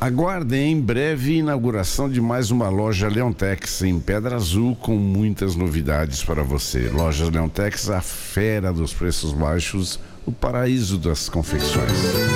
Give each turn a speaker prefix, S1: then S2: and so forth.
S1: Aguardem em breve inauguração de mais uma loja Leontex em Pedra Azul com muitas novidades para você. Lojas Leontex, a fera dos preços baixos, o paraíso das confecções.